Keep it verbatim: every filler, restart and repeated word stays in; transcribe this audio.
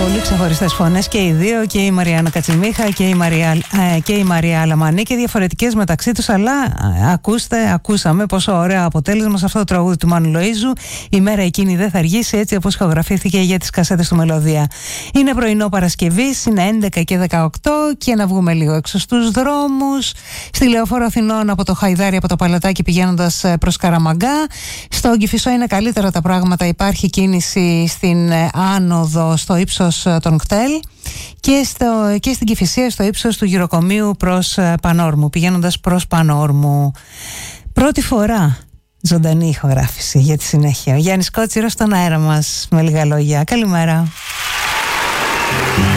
Πολύ ξεχωριστές φωνές και οι δύο, και η Μαριάννα Κατσιμίχα και η Μαρία, ε, και η Μαρία Αλαμανή, και διαφορετικές μεταξύ τους, αλλά ε, ακούστε, ακούσαμε πόσο ωραίο αποτέλεσμα σε αυτό το τραγούδι του Μάνου Λοΐζου. Η μέρα εκείνη δεν θα αργήσει, έτσι όπως ηχογραφήθηκε για τις κασέτες του Μελωδία. Είναι πρωινό Παρασκευής, είναι έντεκα και δεκαοκτώ, και να βγούμε λίγο έξω στους δρόμους. Στη Λεωφόρο Αθηνών από το Χαϊδάρι, από το Παλατάκι πηγαίνοντας προς Καραμαγκά. Στο Κηφισό είναι καλύτερα τα πράγματα, υπάρχει κίνηση στην άνοδο στο ύψος των Κτέλ, και, στο, και στην Κηφισία στο ύψος του Γυροκομείου προς Πανόρμου, πηγαίνοντας προς Πανόρμου. Πρώτη φορά ζωντανή ηχογράφηση για τη συνέχεια. Ο Γιάννης Κότσιρος στον αέρα μας με λίγα λόγια. Καλημέρα.